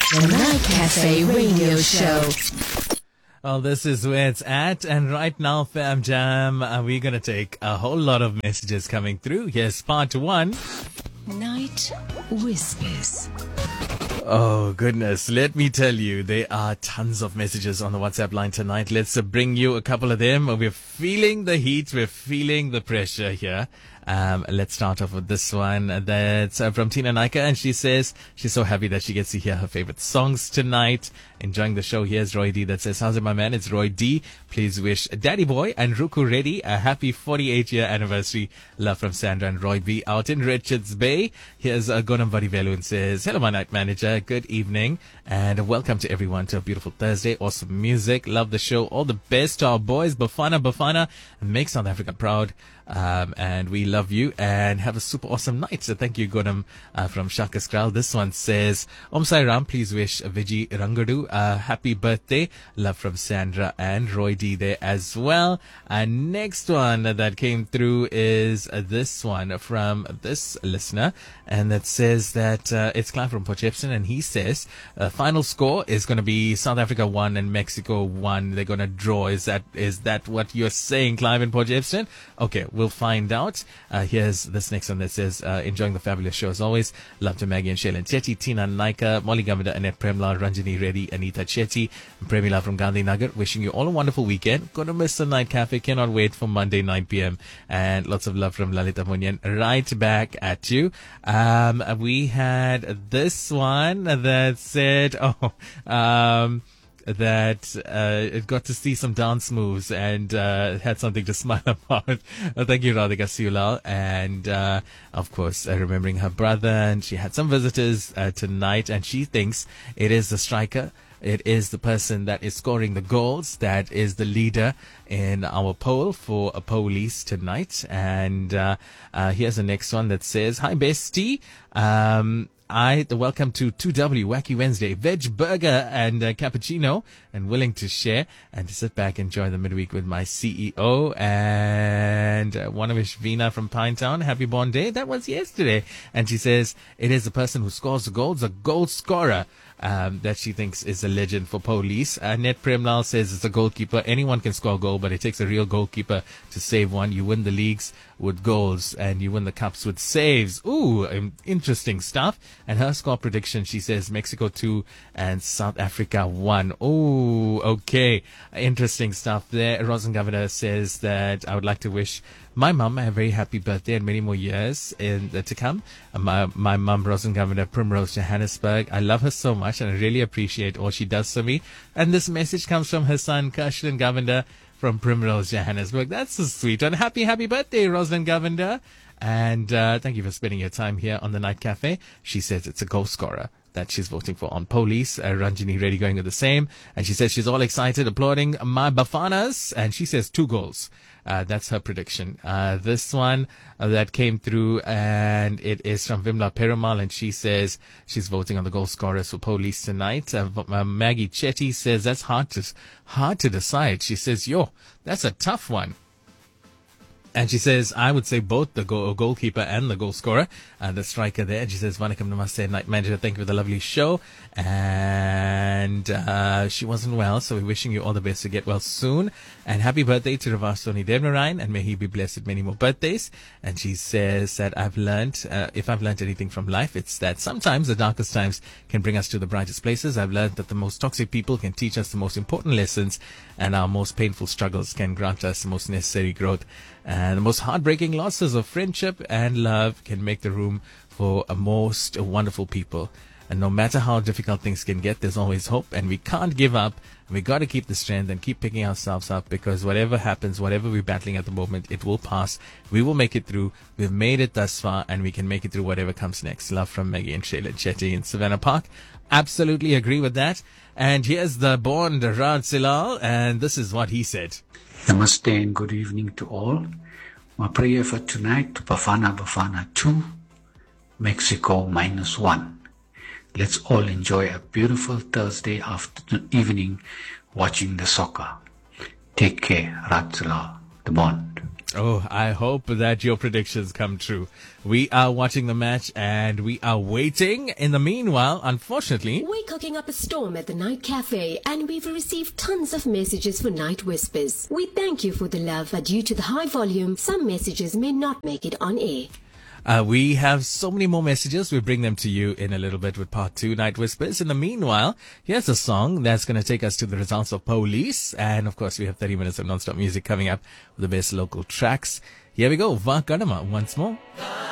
The Night Cafe Radio Show. Well, this is where it's at, and right now, Fam Jam, we're going to take a whole lot of messages coming through. Here's part one. Night Whispers. Oh, goodness. Let me tell you, there are tons of messages on the WhatsApp line tonight. Let's bring you a couple of them. We're feeling the heat. We're feeling the pressure here. Let's start off with this one. That's from Tina Naika, and she says she's so happy that she gets to hear her favorite songs tonight. Enjoying the show. Here's Roy D that says, how's it, my man? It's Roy D. Please wish Daddy Boy and Ruku Reddy a happy 48-year anniversary. Love from Sandra and Roy B out in Richards Bay. Here's Gonam Vadivelu and says, hello, my night manager. Good evening and welcome to everyone to a beautiful Thursday. Awesome music. Love the show. All the best to our boys. Bafana. Make South Africa proud. And we love you and have a super awesome night. So thank you, Gonam, from Shaka Skral. This one says, Om Sai Ram, please wish Vijay Rangadu a happy birthday. Love from Sandra and Roy D there as well. And next one that came through is this one from this listener. And that says that it's Clive from Port Shepstone, and he says final score is going to be South Africa 1 and Mexico 1. They're going to draw. Is that what you're saying, Clive in Port Shepstone? Okay, we'll find out. Here's this next one that says, enjoying the fabulous show as always. Love to Maggie and Shailen Chetty, Tina Naika, Molly Gamada, Annette Premla, Ranjini Reddy, Anita Chetty, and Premila from Gandhi Nagar. Wishing you all a wonderful weekend. Gonna miss the Night Cafe. Cannot wait for Monday 9 p.m. And lots of love from Lalita Munyan. Right back at you. We had this one that said, that it got to see some dance moves and had something to smile about. Thank you, Radhika Siulal. And of course, remembering her brother. And she had some visitors tonight, and she thinks it is the striker. It is the person that is scoring the goals that is the leader in our poll for a police tonight. And here's the next one that says, hi, bestie. Welcome to 2W Wacky Wednesday, veg burger and cappuccino, and willing to share and to sit back and enjoy the midweek with my CEO. And one of Ishvina from Pinetown, happy born day. That was yesterday. And she says it is the person who scores the goals, a goal scorer. That she thinks is a legend for police. Annette Premlal says it's a goalkeeper. Anyone can score a goal, but it takes a real goalkeeper to save one. You win the leagues with goals and you win the cups with saves. Ooh, interesting stuff. And her score prediction, she says Mexico 2 and South Africa 1. Ooh, okay. Interesting stuff there. Rosen Governor says that I would like to wish my mum a very happy birthday and many more years to come. My mum, Rosen Governor Primrose Johannesburg. I love her so much and I really appreciate all she does for me. And this message comes from her son, Kashlin Governor from Primrose Johannesburg. That's so sweet. And happy birthday, Rosen Governor. And thank you for spending your time here on the Night Cafe. She says it's a goal scorer that she's voting for on police. Ranjini Reddy going with the same. And she says she's all excited, applauding my Bafanas. And she says 2 goals. That's her prediction. This one that came through, and it is from Vimla Perumal, and she says she's voting on the goal scorers for police tonight. Maggie Chetty says that's hard to decide. She says, that's a tough one. And she says, I would say both the goalkeeper and the goal scorer, the striker there. And she says, Vanakkam Namaste, night manager. Thank you for the lovely show. And she wasn't well, so we're wishing you all the best to get well soon. And happy birthday to Ravastoni Devnarayan, and may he be blessed with many more birthdays. And she says that I've learned, if I've learned anything from life, it's that sometimes the darkest times can bring us to the brightest places. I've learned that the most toxic people can teach us the most important lessons, and our most painful struggles can grant us the most necessary growth. And the most heartbreaking losses of friendship and love can make the room for a most wonderful people. And no matter how difficult things can get, there's always hope, and we can't give up. And we got to keep the strength and keep picking ourselves up, because whatever happens, whatever we're battling at the moment, it will pass. We will make it through. We've made it thus far, and we can make it through whatever comes next. Love from Maggie and Shailen Chetty in Savannah Park. Absolutely agree with that. And here's the born Raj Silal, and this is what he said. Namaste and good evening to all. My prayer for tonight, Bafana 2, Mexico -1. Let's all enjoy a beautiful Thursday evening watching the soccer. Take care, Ratzala, the Bond. Oh, I hope that your predictions come true. We are watching the match and we are waiting. In the meanwhile, unfortunately, We're cooking up a storm at the Night Cafe and we've received tons of messages for Night Whispers. We thank you for the love, but due to the high volume, some messages may not make it on air. we have so many more messages. We'll bring them to you in a little bit with part 2, Night Whispers. In the meanwhile, here's a song that's going to take us to the results of Police. And of course, we have 30 minutes of non-stop music coming up with the best local tracks. Here we go. Va Kadama once more.